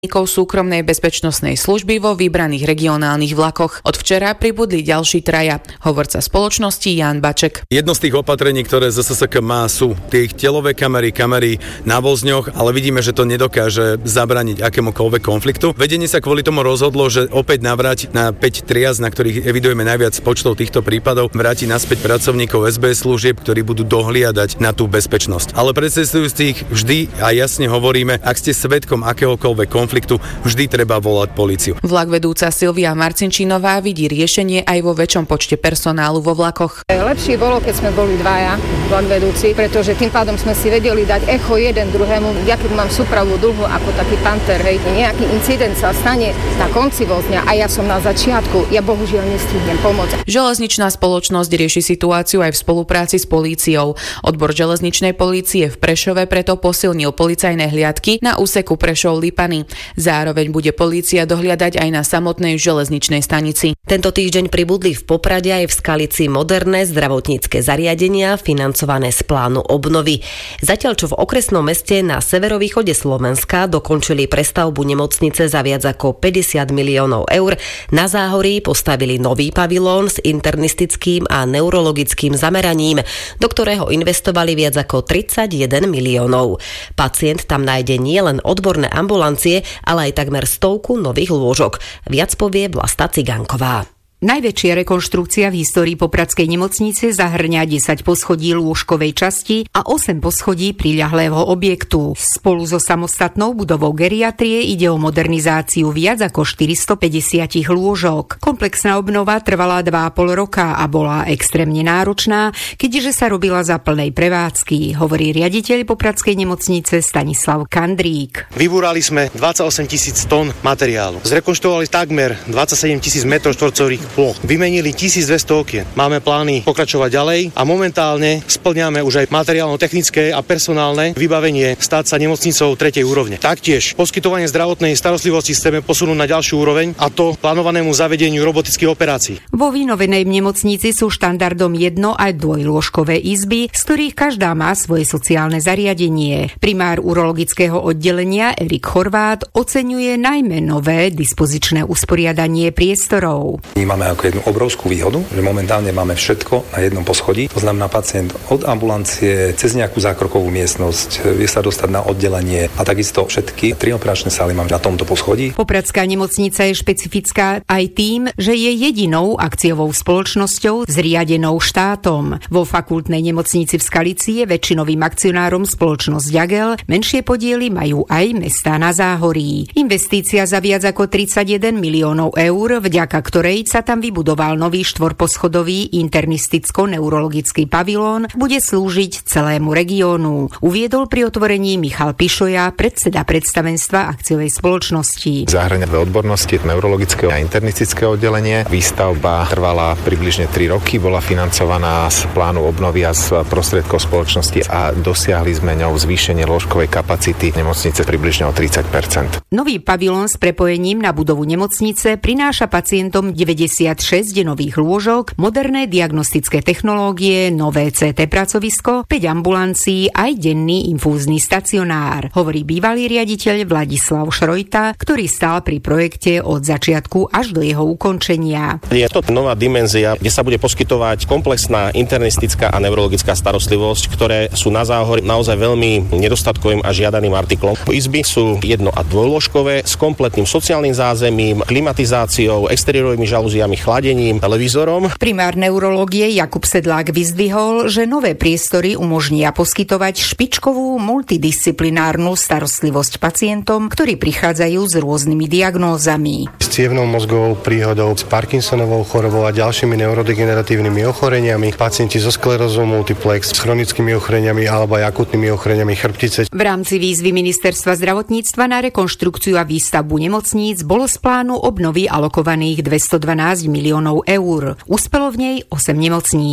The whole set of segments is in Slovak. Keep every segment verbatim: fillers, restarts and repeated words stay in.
súkromnej bezpečnostnej služby vo vybraných regionálnych vlakoch. Od včera pribudli ďalší traja. Hovorca spoločnosti Ján Baček. Jedno z tých opatrení, ktoré zet es es ká má, sú tie telové kamery, kamery na vozňoch, ale vidíme, že to nedokáže zabrániť akémukoľvek konfliktu. Vedenie sa kvôli tomu rozhodlo, že opäť navráti na päť triáz, na ktorých evidujeme najviac počtov týchto prípadov, vráti naspäť pracovníkov es bé es služieb, ktorí budú dohliadať na tú bezpečnosť. Ale pre cestujúcich vždy a jasne hovoríme, ak ste svedkom akéhokoľvek konfliktu, konfliktu, vždy treba volať políciu. Vlak vedúca Silvia Marcinčinová vidí riešenie aj vo väčšom počte personálu vo vlakoch. Lepšie bolo, keď sme boli dvaja vlak vedúci, pretože tým pádom sme si vedeli dať echo jeden druhému. Ja keď mám súpravu dlhú ako taký panter, hej, nejaký incident sa stane na konci vozňa a ja som na začiatku, ja bohužiaľ nestihnem pomôcť. Železničná spoločnosť rieši situáciu aj v spolupráci s políciou. Odbor železničnej polície v Prešove preto posilnil policajné hliadky na úseku Prešov-Lipany. Zároveň bude polícia dohliadať aj na samotnej železničnej stanici. Tento týždeň pribudli v Poprade aj v Skalici moderné zdravotnícke zariadenia financované z plánu obnovy. Zatiaľ čo v okresnom meste na severovýchode Slovenska dokončili prestavbu nemocnice za viac ako päťdesiat miliónov eur, na Záhorí postavili nový pavilón s internistickým a neurologickým zameraním, do ktorého investovali viac ako tridsaťjeden miliónov. Pacient tam nájde nielen odborné ambulancie, ale aj takmer stovku nových lôžok. Viac povie Vlasta Cigánková. Najväčšia rekonštrukcia v histórii popradskej nemocnice zahŕňa desať poschodí lôžkovej časti a osem poschodí priľahlého objektu. Spolu so samostatnou budovou geriatrie ide o modernizáciu viac ako štyristopäťdesiat lôžok. Komplexná obnova trvala dva a pol roka a bola extrémne náročná, keďže sa robila za plnej prevádzky, hovorí riaditeľ popradskej nemocnice Stanislav Kandrík. Vybúrali sme dvadsaťosem tisíc tón materiálu. Zrekonštruovali takmer dvadsaťsedem tisíc metrov štvorcových ploch. Vymenili tisícdvesto okien. Máme plány pokračovať ďalej a momentálne splňame už aj materiálno-technické a personálne vybavenie stať sa nemocnicou tretej úrovne. Taktiež poskytovanie zdravotnej starostlivosti chceme posunúť na ďalšiu úroveň, a to plánovanému zavedeniu robotických operácií. Vo vynovenej nemocnici sú štandardom jedno aj dvojlôžkové izby, z ktorých každá má svoje sociálne zariadenie. Primár urologického oddelenia Erik Chorvát oceňuje najmä nové dispozičné usporiadanie priestorov. Máme ako jednu obrovskú výhodu, že momentálne máme všetko na jednom poschodí. To znamená, pacient od ambulancie cez nejakú zákrokovú miestnosť vie sa dostať na oddelenie a takisto všetky tri operačné sály máme na tomto poschodí. Popradská nemocnica je špecifická aj tým, že je jedinou akciovou spoločnosťou zriadenou štátom. Vo fakultnej nemocnici v Skalici je väčšinovým akcionárom spoločnosť Jagel, menšie podiely majú aj mestá na Záhorí. Investícia za viac ako tridsaťjeden miliónov eur, vďaka ktorej sa tam vybudoval nový štvorposchodový internisticko-neurologický pavilón, bude slúžiť celému regiónu. Uviedol pri otvorení Michal Pišoja, predseda predstavenstva akciovej spoločnosti. Zahŕňa dve odbornosti, neurologické a internistické oddelenie. Výstavba trvala približne tri roky, bola financovaná z plánu obnovy a z prostriedkov spoločnosti a dosiahli sme ňou zvýšenie lôžkovej kapacity nemocnice približne o tridsať percent. Nový pavilón s prepojením na budovu nemocnice prináša pacientom deväťdesiatšesť nových lôžok, moderné diagnostické technológie, nové cé té pracovisko, päť ambulancií aj denný infúzny stacionár, hovorí bývalý riaditeľ Vladislav Šrojta, ktorý stál pri projekte od začiatku až do jeho ukončenia. Je to nová dimenzia, kde sa bude poskytovať komplexná internistická a neurologická starostlivosť, ktoré sú na Záhorí naozaj veľmi nedostatkovým a žiadaným artiklom. Izby sú jedno- a dvojlôžkové s kompletným sociálnym zázemím, klimatizáciou, exteriérovými žalúziami, chladením, televízorom. Primár neurológie Jakub Sedlák vyzdvihol, že nové priestory umožnia poskytovať špičkovú multidisciplinárnu starostlivosť pacientom, ktorí prichádzajú s rôznymi diagnózami. S cievnou mozgovou príhodou, s Parkinsonovou chorobou a ďalšími neurodegeneratívnymi ochoreniami, pacienti so sklerózou multiplex, s chronickými ochoreniami alebo aj akutnými ochoreniami chrbtice. V rámci výzvy Ministerstva zdravotníctva na rekonštrukciu a výstavbu nemocníc bolo z plánu obnovy alokovaných dvestodvanásť miliónov eur. Uspelo v nej osem nemocníc.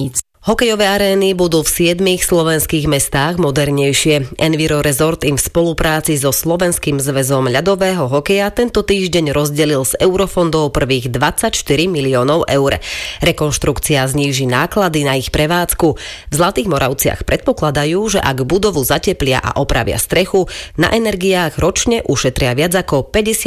Hokejové arény budú v siedmich slovenských mestách modernejšie. Enviro Resort im v spolupráci so Slovenským zväzom ľadového hokeja tento týždeň rozdelil z eurofondov prvých dvadsaťštyri miliónov eur. Rekonštrukcia zníži náklady na ich prevádzku. V Zlatých Moravciach predpokladajú, že ak budovu zateplia a opravia strechu, na energiách ročne ušetria viac ako päťdesiat